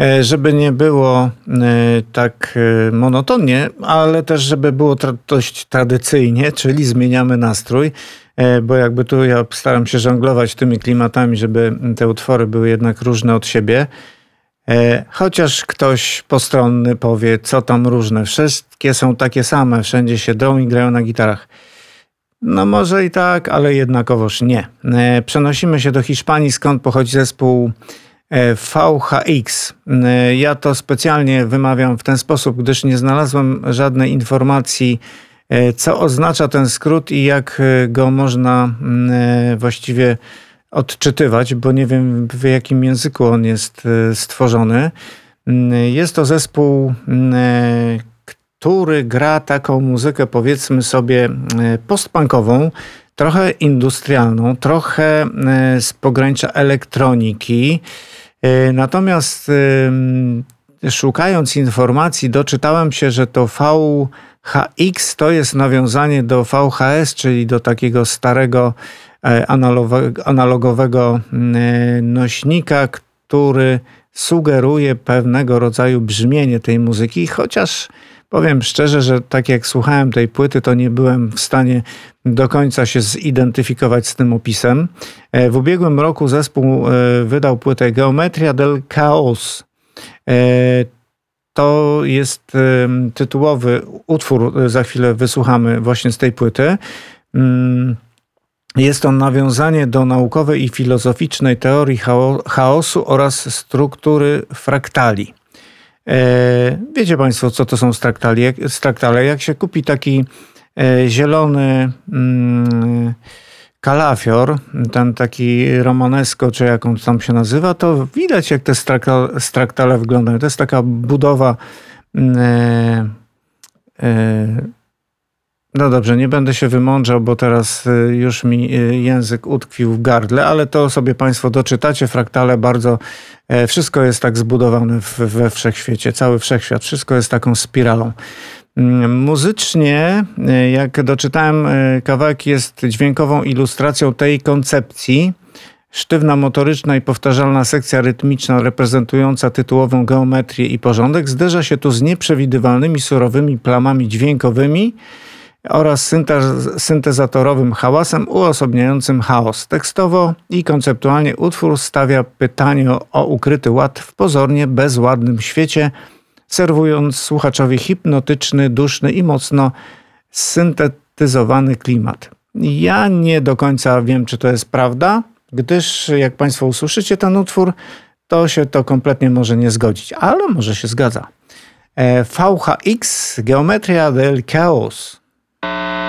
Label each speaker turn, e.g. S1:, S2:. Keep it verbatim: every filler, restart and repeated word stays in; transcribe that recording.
S1: Żeby nie było tak monotonnie, ale też żeby było tra- dość tradycyjnie, czyli zmieniamy nastrój, bo jakby tu ja staram się żonglować tymi klimatami, żeby te utwory były jednak różne od siebie. Chociaż ktoś postronny powie, co tam różne, wszystkie są takie same, wszędzie się drą i grają na gitarach. No może i tak, ale jednakowoż nie. Przenosimy się do Hiszpanii, skąd pochodzi zespół V H X. Ja to specjalnie wymawiam w ten sposób, gdyż nie znalazłem żadnej informacji, co oznacza ten skrót i jak go można właściwie odczytywać, bo nie wiem, w jakim języku on jest stworzony. Jest to zespół, który gra taką muzykę, powiedzmy sobie, postpunkową, trochę industrialną, trochę z pogranicza elektroniki. Natomiast szukając informacji, doczytałem się, że to V H X to jest nawiązanie do V H S, czyli do takiego starego analogowego nośnika, który sugeruje pewnego rodzaju brzmienie tej muzyki, chociaż powiem szczerze, że tak jak słuchałem tej płyty, to nie byłem w stanie do końca się zidentyfikować z tym opisem. W ubiegłym roku zespół wydał płytę Geometria del Chaos. To jest tytułowy utwór, za chwilę wysłuchamy właśnie z tej płyty. Jest to nawiązanie do naukowej i filozoficznej teorii chaosu oraz struktury fraktali. Wiecie Państwo, co to są straktale? Jak się kupi taki zielony kalafior, ten taki romanesko, czy jak on tam się nazywa, to widać, jak te straktale wyglądają. To jest taka budowa. No dobrze, nie będę się wymądrzał, bo teraz już mi język utkwił w gardle, ale to sobie Państwo doczytacie. Fraktale bardzo, wszystko jest tak zbudowane we wszechświecie, cały wszechświat, wszystko jest taką spiralą. Muzycznie, jak doczytałem, kawałek jest dźwiękową ilustracją tej koncepcji. Sztywna motoryczna i powtarzalna sekcja rytmiczna reprezentująca tytułową geometrię i porządek zderza się tu z nieprzewidywalnymi, surowymi plamami dźwiękowymi oraz syntezatorowym hałasem uosobniającym chaos. Tekstowo i konceptualnie utwór stawia pytanie o ukryty ład w pozornie bezładnym świecie, serwując słuchaczowi hipnotyczny, duszny i mocno syntetyzowany klimat. Ja nie do końca wiem, czy to jest prawda, gdyż jak Państwo usłyszycie ten utwór, to się to kompletnie może nie zgodzić, ale może się zgadza. V H X, Geometria del Chaos.